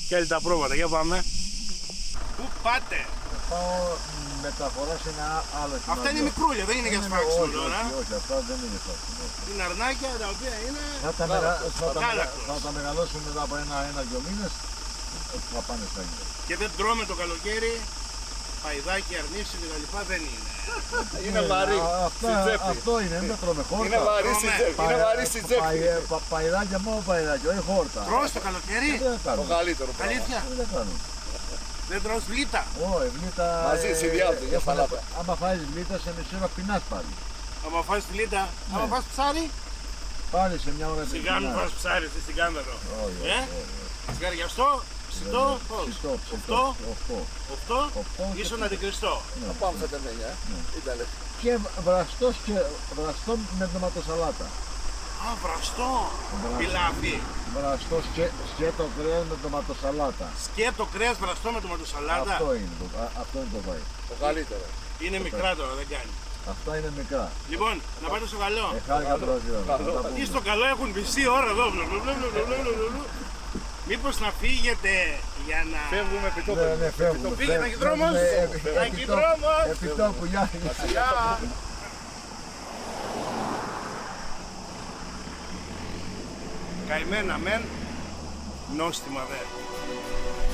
Κάνει τα πρόβατα, για πάμε. Πού πάτε? Πάω μεταφορά σε ένα άλλο κοινό. Αυτά είναι μικρούλια, δεν είναι για σφάξιμο τώρα. Όχι, αυτά δεν είναι σφάξιμο. Είναι αρνάκια τα οποία είναι. Θα τα μεγαλώσουν μετά από ένα-δυο μήνες. Θα πάνε στα ίδια. Και δεν τρώμε το καλοκαίρι. Παϊδάκι, αρνίση κτλ. Δεν είναι. Είναι βαρύ. Αυτό είναι, δεν τρώμε χόρτα. Είναι βαρύ στην τσέπη. Παϊδάκια, μόνο παϊδάκια, όχι χόρτα. Τρως το καλοκαίρι. Το καλύτερο πράγμα. Αλήθεια. Δεν κάνουν. Δεν τρως βλήτα. Όχι, βλήτα. Μαζί συνδυάζονται για σαλάτα. Άμα φάεις βλήτα σε μισή ώρα πεινάς πάλι. Άμα φας βλήτα, άμα φας ψάρι. Πάλι σε μια ώρα. Σιγά μην φας ψάρι στην Κάνδαρο. Σιγαριαστό, ψητό, πώς. 8, ίσον αντικριστό. Θα πάμε στα τεμένια. Ήτανε. Και βραστό με ντοματοσαλάτα. Α, βραστό. Πιλάφι. Βραστό σκέτο κρέας με ντοματοσαλάτα. Σκέτο κρέας βραστό με ντοματοσαλάτα. Αυτό είναι το βάι. Το καλύτερο. Είναι μικρά τώρα, δεν κάνει. Αυτά είναι μικρά. Λοιπόν, να πάτε στο καλό. Χάρηκα πρώτη ώρα. Εκεί στο καλό έχουν μισή ώρα εδώ. Μήπως να φύγετε για να... Φεύγουμε επί τόπου. Ναι, φεύγουμε. Πήγε να έχει δρόμος. Να έχει δρόμος. Επί τόπου, γεια. Καημένα μεν, νόστιμα δε.